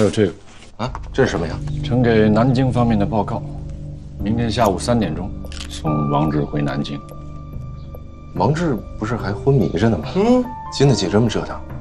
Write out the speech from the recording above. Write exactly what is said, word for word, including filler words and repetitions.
有这个， 啊，这是什么呀？ 呈给南京方面的报告，明天下午三点钟送王志回南京。 王志不是还昏迷着呢吗？嗯，经得起这么折腾？